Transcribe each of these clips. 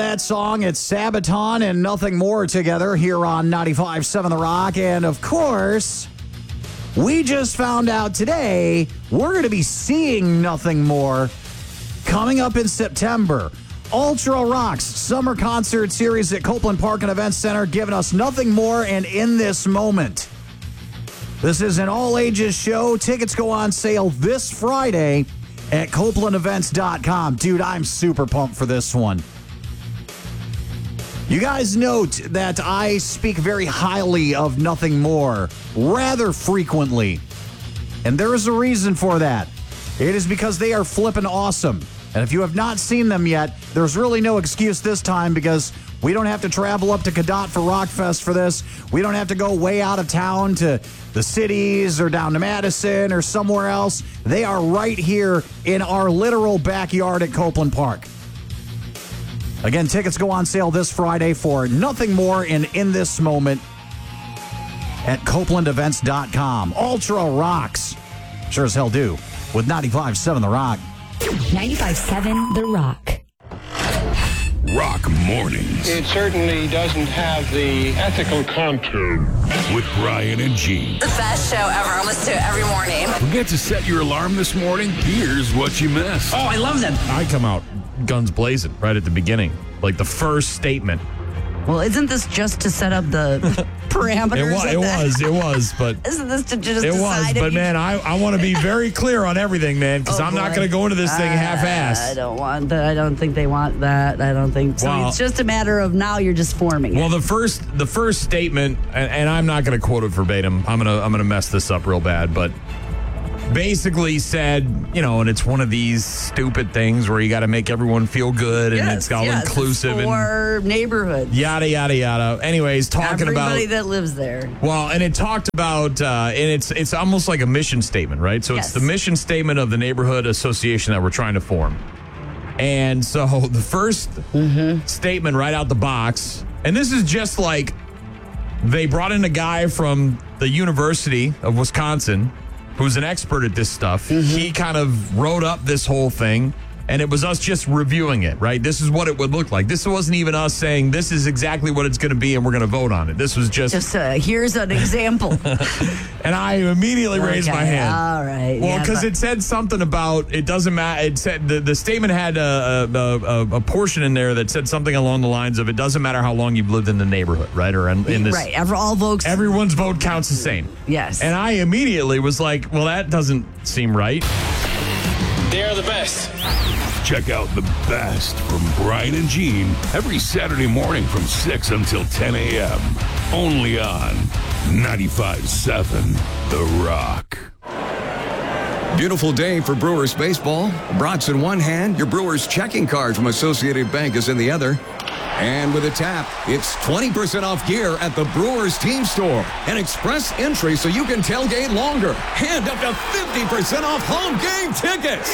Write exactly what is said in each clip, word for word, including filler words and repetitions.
that song. It's Sabaton and Nothing More together here on ninety-five point seven The Rock. And, of course, we just found out today we're going to be seeing Nothing More coming up in September. Ultra Rocks Summer Concert Series at Copeland Park and Events Center, giving us Nothing More and In This Moment. This is an all-ages show. Tickets go on sale this Friday at copeland events dot com. Dude, I'm super pumped for this one. You guys note that I speak very highly of Nothing More rather frequently. And there is a reason for that. It is because they are flippin' awesome. And if you have not seen them yet, there's really no excuse this time because we don't have to travel up to Cadott for Rockfest for this. We don't have to go way out of town to the cities or down to Madison or somewhere else. They are right here in our literal backyard at Copeland Park. Again, tickets go on sale this Friday for Nothing More and In This Moment at copeland events dot com. Ultra Rocks. Sure as hell do. With ninety-five point seven The Rock. ninety-five point seven The Rock. Rock Mornings. It certainly doesn't have the ethical contour. With Brian and Gene. The best show ever. I listen to it every morning. Forget to set your alarm this morning? Here's what you missed. Oh, I love them. I come out guns blazing right at the beginning. Like the first statement. Well, isn't this just to set up the parameters? It was, of it that? was, it was, but Isn't this to just it decide was, if but you- man, I, I want to be very clear on everything, man, because Oh, I'm not boy. going to go into this thing Uh, I half-assed. don't want that. I don't think they want that. I don't think so. Well- It's just a matter of now you're just forming Well, it. the first, the first statement, and, and I'm not going to quote it verbatim. I'm gonna, I'm gonna mess this up real bad, but basically said, you know, and it's one of these stupid things where you got to make everyone feel good, and yes, it's all yes, inclusive it's and for neighborhoods. yada yada yada. Anyways, talking Everybody about that lives there. well, and it talked about, uh, and it's it's almost like a mission statement, right? So Yes. it's the mission statement of the neighborhood association that we're trying to form. And so the first statement right out the box, and this is just like they brought in a guy from the University of Wisconsin who's an expert at this stuff. He kind of wrote up this whole thing, and it was us just reviewing it, right? This is what it would look like. This wasn't even us saying this is exactly what it's going to be and we're going to vote on it. This was just, Just uh, here's an example. and I immediately raised my Okay, hand. All right. Well, yeah, because but- it said something about it doesn't matter. It said the, the statement had a, a, a, a portion in there that said something along the lines of it doesn't matter how long you've lived in the neighborhood, right? Or in, in this, right. Every, all votes. everyone's vote counts the same. Yes. And I immediately was like, well, that doesn't seem right. They are the best. Check out the best from Brian and Gene every Saturday morning from six until ten a.m. Only on ninety-five point seven The Rock. Beautiful day for Brewers baseball. Brats in one hand, your Brewers checking card from Associated Bank is in the other. And with a tap, it's twenty percent off gear at the Brewers team store. An express entry so you can tailgate longer. And up to fifty percent off home game tickets.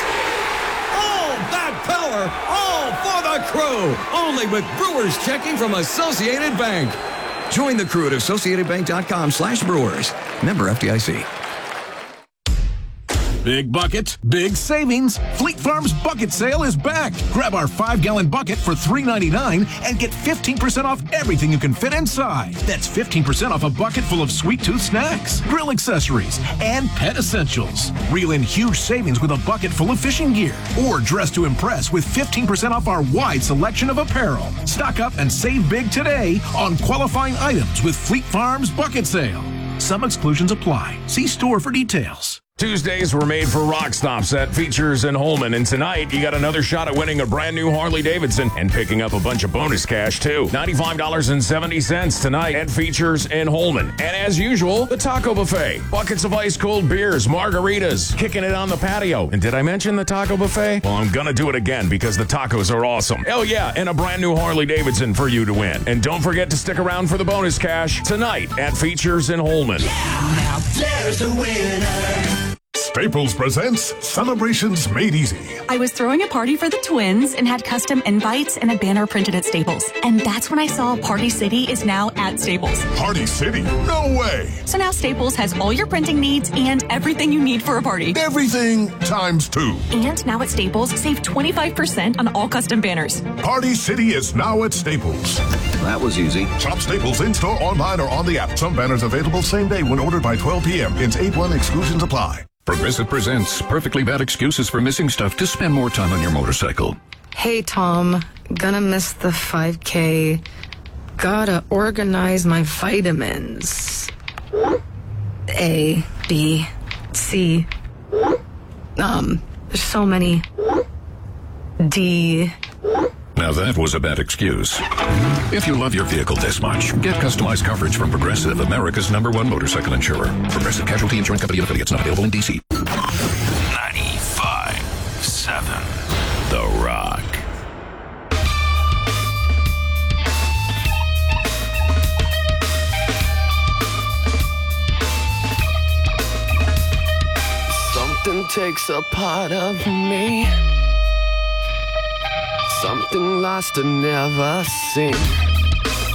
All that power, all for the crew. Only with Brewers checking from Associated Bank. Join the crew at associated bank dot com slash brewers. Member F D I C. Big buckets, big savings. Fleet Farm's bucket sale is back. Grab our five-gallon bucket for three ninety-nine and get fifteen percent off everything you can fit inside. That's fifteen percent off a bucket full of sweet tooth snacks, grill accessories, and pet essentials. Reel in huge savings with a bucket full of fishing gear. Or dress to impress with fifteen percent off our wide selection of apparel. Stock up and save big today on qualifying items with Fleet Farm's bucket sale. Some exclusions apply. See store for details. Tuesdays were made for rock stops at Features in Holman, and tonight you got another shot at winning a brand new Harley Davidson and picking up a bunch of bonus cash too. ninety-five dollars and seventy cents tonight at Features in Holman. And as usual, the taco buffet. Buckets of ice cold beers, margaritas, kicking it on the patio. And did I mention the taco buffet? Well, I'm gonna do it again because the tacos are awesome. Hell yeah, and a brand new Harley Davidson for you to win. And don't forget to stick around for the bonus cash tonight at Features in Holman. Now there's the winner. Staples presents Celebrations Made Easy. I was throwing a party for the twins and had custom invites and a banner printed at Staples. And that's when I saw Party City is now at Staples. Party City? No way! So now Staples has all your printing needs and everything you need for a party. Everything times two. And now at Staples, save twenty-five percent on all custom banners. Party City is now at Staples. That was easy. Shop Staples in-store, online, or on the app. Some banners available same day when ordered by twelve p.m. Hence eight one exclusions apply. Progressive presents Perfectly Bad Excuses for Missing Stuff to Spend More Time on Your Motorcycle. Hey, Tom. Gonna miss the five K. Gotta organize my vitamins. A, B, C. Um, there's so many. D. Now that was a bad excuse. If you love your vehicle this much, get customized coverage from Progressive, America's number one motorcycle insurer. Progressive Casualty Insurance Company and affiliates, not available in D C. ninety-five seven The Rock. Something takes a part of me. Something lost and never seen.